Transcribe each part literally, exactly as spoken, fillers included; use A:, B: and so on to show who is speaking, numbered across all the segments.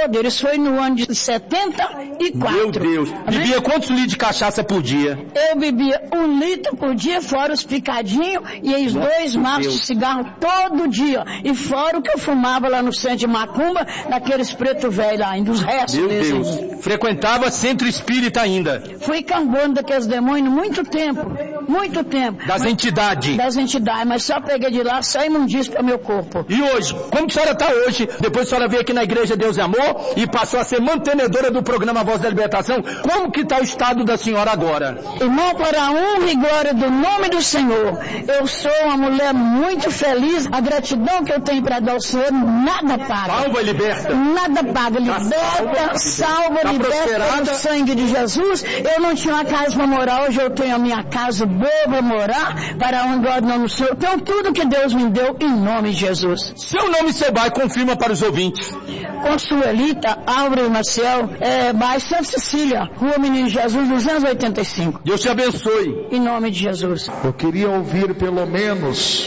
A: todo. Isso foi no ano de setenta e quatro.
B: Meu Deus. Bebia quantos litros de cachaça por dia?
A: Eu bebia um litro por dia, fora os picadinhos e os
B: Nossa,
A: dois maços
B: Deus.
A: de cigarro todo dia. E fora o que eu fumava lá no centro de Macumba, naqueles preto velho lá, dos restos
B: Meu
A: deles.
B: Deus. Frequentava centro espírita ainda.
A: Fui cambando daqueles demônios muito tempo. Muito tempo.
B: Das
A: mas,
B: entidades.
A: Das entidades, mas só peguei de lá, só imundício para meu corpo.
B: E hoje? Como que a senhora está hoje? Depois a senhora veio aqui na Igreja Deus e Amor e passou a ser mantenedora do programa Voz da Libertação. Como que está o estado da senhora agora?
A: Irmão, para a honra e glória do nome do Senhor, eu sou uma mulher muito feliz. A gratidão que eu tenho para dar ao Senhor, nada paga.
B: Salva e liberta.
A: Nada paga. Liberta, salva,
B: tá
A: liberta pelo sangue de Jesus. Eu não tinha uma casa para morar, hoje eu tenho a minha casa boa para morar, para a honra e glória do nome do Senhor. Então tudo que Deus me deu em nome de Jesus.
B: Seu nome e seu bairro, confirma para os ouvintes.
A: Consuelita Álvaro Maciel, é, bairro Santa Cecília, Rua Menino Jesus, duzentos e oitenta e cinco.
B: Deus te abençoe.
A: Em nome de Jesus.
C: Eu queria ouvir pelo menos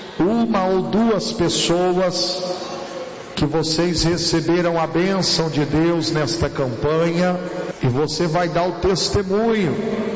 C: uma ou duas pessoas que vocês receberam a bênção de Deus nesta campanha, e você vai dar o testemunho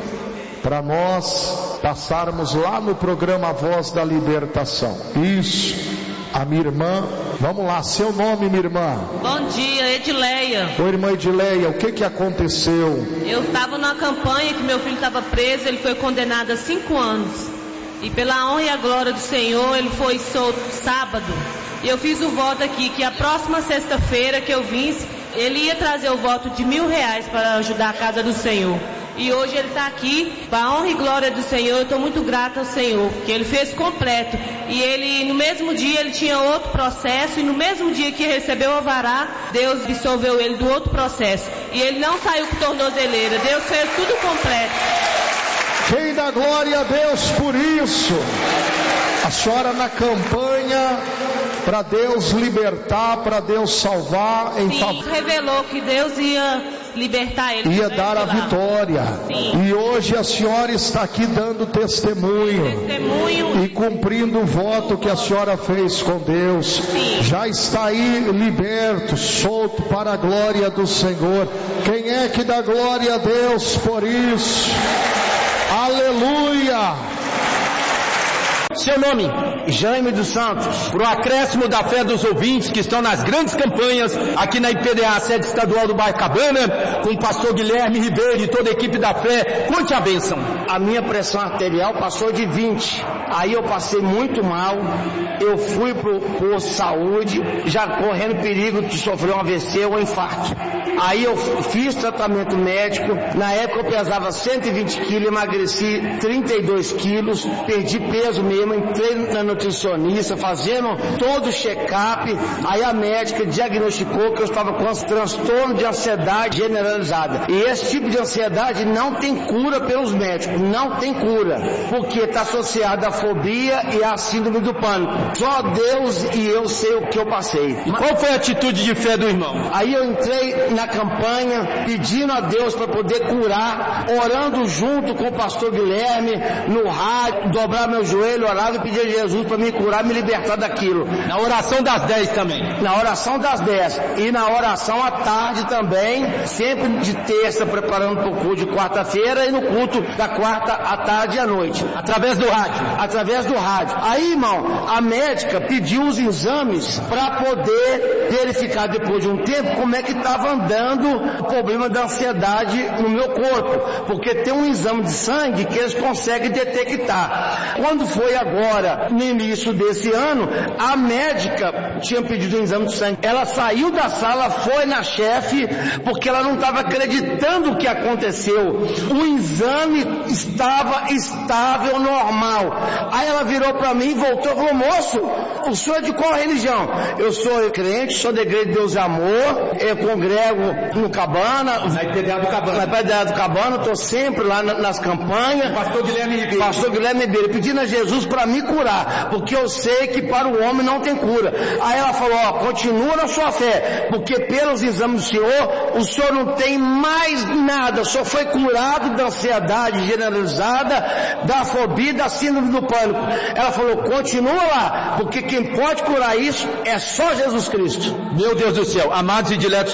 C: para nós passarmos lá no programa Voz da Libertação. Isso, a minha irmã. Vamos lá, seu nome, minha irmã?
D: Bom dia, Edileia.
C: Oi, irmã Edileia, o que que aconteceu?
D: Eu estava numa campanha que meu filho estava preso, ele foi condenado a cinco anos. E pela honra e a glória do Senhor, ele foi solto sábado. E eu fiz o voto aqui, que a próxima sexta-feira que eu vim, ele ia trazer o voto de mil reais para ajudar a casa do Senhor. E hoje ele está aqui, para a honra e glória do Senhor. Eu estou muito grata ao Senhor, porque ele fez completo. E ele, no mesmo dia, ele tinha outro processo, e no mesmo dia que recebeu o alvará, Deus dissolveu ele do outro processo. E ele não saiu com tornozeleira, Deus fez tudo completo.
C: Quem dá glória a Deus por isso? A senhora na campanha para Deus libertar, para Deus salvar. Em
D: Sim,
C: fa...
D: revelou que Deus ia libertar ele.
C: Ia dar a vitória.
D: Sim.
C: E hoje a senhora está aqui dando testemunho.
D: Testemunho.
C: E cumprindo o voto que a senhora fez com Deus.
D: Sim.
C: Já está aí liberto, solto para a glória do Senhor. Quem é que dá glória a Deus por isso? Aleluia!
B: Seu nome?
E: Jaime dos Santos.
B: Pro acréscimo da fé dos ouvintes que estão nas grandes campanhas aqui na I P D A, sede estadual do bairro Cabana, com o pastor Guilherme Ribeiro e toda a equipe da fé, conte a bênção.
E: A minha pressão arterial passou de vinte. Aí eu passei muito mal. Eu fui pro posto de saúde, já correndo perigo de sofrer um A V C ou um infarto. Aí eu fiz tratamento médico. Na época eu pesava cento e vinte quilos, emagreci trinta e dois quilos, perdi peso mesmo. Entrei na nutricionista, fazendo todo o check-up. Aí a médica diagnosticou que eu estava com um transtorno de ansiedade generalizada. E esse tipo de ansiedade não tem cura pelos médicos, não tem cura, porque está associado à fobia e à síndrome do pânico. Só Deus e eu sei o que eu passei.
B: E qual foi a atitude de fé do irmão?
E: Aí eu entrei na campanha pedindo a Deus para poder curar, orando junto com o pastor Guilherme no rádio, dobrar meu joelho, orava e pedia a Jesus para me curar, me libertar daquilo.
B: Na oração das dez também.
E: Na oração das dez. E na oração à tarde também, sempre de terça, preparando para o culto de quarta-feira, e no culto da quarta à tarde e à noite.
B: Através do rádio.
E: Através do rádio. Aí, irmão, a médica pediu os exames para poder verificar depois de um tempo como é que estava andando o problema da ansiedade no meu corpo. Porque tem um exame de sangue que eles conseguem detectar. Quando foi agora, no início desse ano, a médica tinha pedido um exame de sangue. Ela saiu da sala, foi na chefe, porque ela não estava acreditando o que aconteceu. O exame estava estável, normal. Aí ela virou para mim, voltou e falou: moço, o senhor é de qual religião? Eu sou crente, sou da Igreja de Deus e Amor, eu congrego no Cabana,
B: na I P D A do Cabana.
E: Na I P D A do Cabana, estou sempre lá nas campanhas.
B: Pastor Guilherme Ribeiro.
E: Pastor Guilherme Ribeiro, pedindo a Jesus para me curar, porque eu sei que para o homem não tem cura. Aí ela falou: ó, continua na sua fé, porque pelos exames do senhor, o senhor não tem mais nada, só foi curado da ansiedade generalizada, da fobia, da síndrome do pânico. Ela falou: continua lá, porque quem pode curar isso é só Jesus Cristo.
B: Meu Deus do céu, amados e diletos